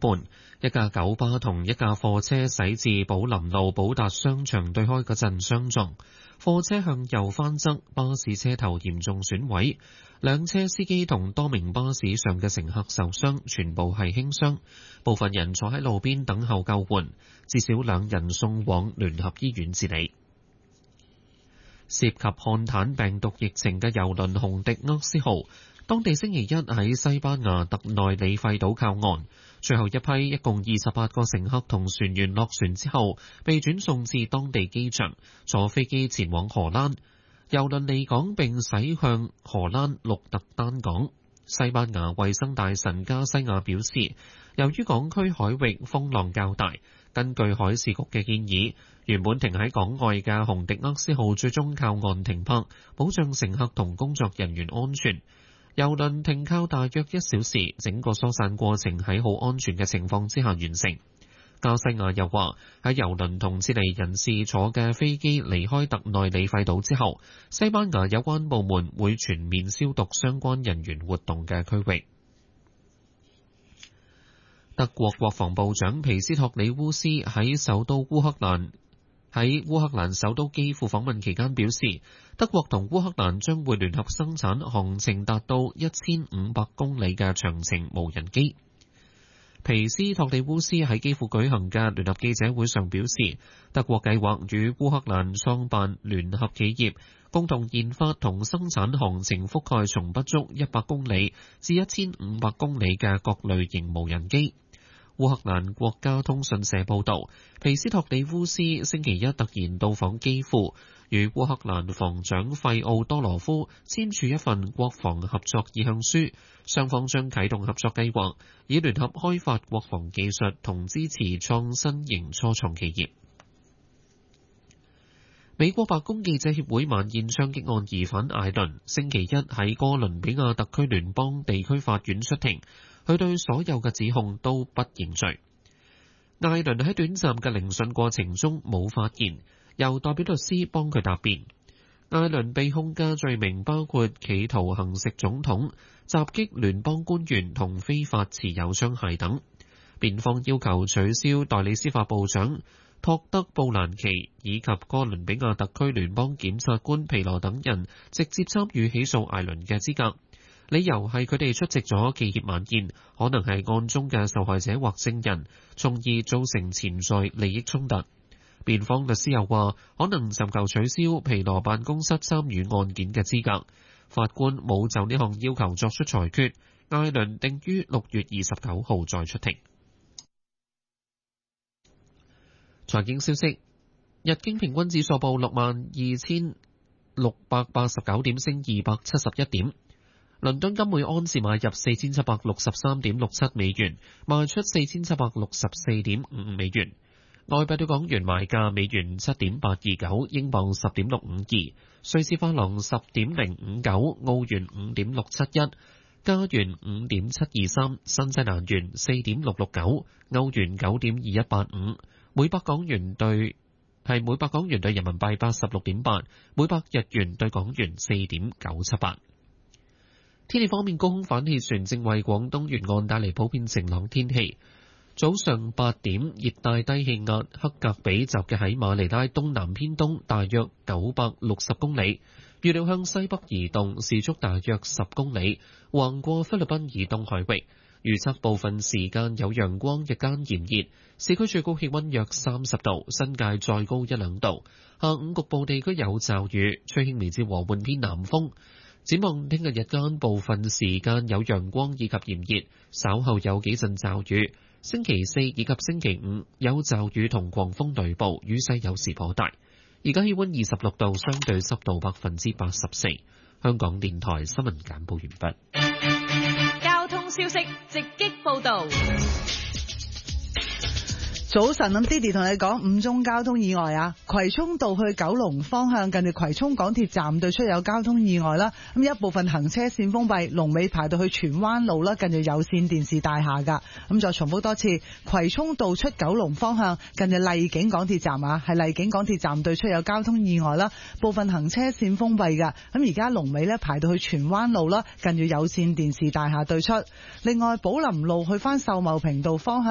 半，一架九巴同一架貨車駛至寶林路寶達商場對開嗰陣相撞，貨車向右翻側，巴士車頭嚴重損毀，兩車司機同多名巴士上嘅乘客受傷，全部係輕傷，部分人坐喺路邊等候救援，至少2人送往聯合醫院治理。涉及漢坦病毒疫情嘅郵輪紅迪厄斯號，當地星期一喺西班牙特內里費島靠岸，最後一批一共28個乘客同船員落船之後，被轉送至當地機場，坐飛機前往荷蘭。郵輪離港並駛向荷蘭鹿特丹港。西班牙衛生大臣加西亞表示，由於港區海域風浪較大，根據海事局嘅建議，原本停喺港外嘅紅迪厄斯號最終靠岸停泊，保障乘客同工作人員安全。郵輪停靠大約1小時，整個疏散過程喺好安全嘅情況之下完成。加西亞又話，喺郵輪同智利人士坐嘅飛機離開特內里費島之後，西班牙有關部門會全面消毒相關人員活動嘅區域。德國國防部長皮斯托里烏斯喺烏克蘭首都基輔訪問期間表示，德國同烏克蘭將會聯合生產航程達到1500公里嘅長程無人機。皮斯托里烏斯喺基輔舉行嘅聯合記者會上表示，德國計劃與烏克蘭創辦聯合企業，共同研發同生產航程覆蓋從不足100公里至1500公里嘅各類型無人機。烏克蘭國家通訊社報導，皮斯托里烏斯星期一突然到訪基輔，與烏克蘭防長費奧多羅夫簽署一份國防合作意向書，雙方將啟動合作計劃，以聯合開發國防技術同支持創新型初創企業。美國白宮記者協會晚宴槍擊案疑犯艾倫星期一喺哥倫比亞特區聯邦地區法院出庭，佢對所有嘅指控都不認罪。艾倫喺短暫嘅聆訊過程中冇發言，由代表律師幫佢答辯。艾倫被控嘅罪名包括企圖行刺總統、襲擊聯邦官員同非法持有槍械等。辯方要求取消代理司法部長托德布蘭奇以及哥倫比亞特區聯邦檢察官皮羅等人直接參與起訴艾倫嘅資格，理由係佢哋出席咗記協晚宴，可能係案中嘅受害者或證人，從而造成潛在利益衝突。辯方律師又話，可能尋求取消皮羅辦公室參與案件嘅資格。法官冇就呢項要求作出裁決。艾倫定於6月29號再出庭。財經消息：日經平均指數報62,689點，升271點。倫敦金每盎司買入4763.67美元，賣出4764.55美元。外幣對港元買價：美元7.829，英鎊10.652，瑞士法郎10.059，澳元5.671，加元5.723，新西蘭元4.669，歐元9.2185。每百港元對人民幣86.8，每百日元對港元4.978。天氣方面，高空反氣旋正為廣東沿岸帶嚟普遍晴朗天氣。早上8點，熱帶低氣壓克格比集結喺馬尼拉東南偏東大約960公里，預料向西北移動，時速大約10公里，橫過菲律賓以東海域。預測部分時間有陽光，日間炎熱，市區最高氣溫約30度，新界再高1-2度。下午局部地區有驟雨，吹輕微至和緩偏南風。展望聽日日間部分時間有陽光以及炎熱，稍後有幾陣驟雨。星期4以及星期5有驟雨同狂風雷暴，雨勢有時頗大。而家氣溫26度，相對濕度84%。香港電台新聞簡報完畢。 交通消息直擊報道。 早晨，咁 Didi 同你講5宗交通意外啊！葵涌道去九龍方向近住葵涌港鐵站對出有交通意外啦，咁一部分行車線封閉，龍尾排到去荃灣路啦，近住有線電視大廈噶。咁再重複多次，葵涌道出九龍方向近住荔景港鐵站啊，係荔景港鐵站對出有交通意外啦，部分行車線封閉噶。咁而家龍尾咧排到去荃灣路啦，近住有線電視大廈對出。另外，寶林路去翻秀茂坪道方向。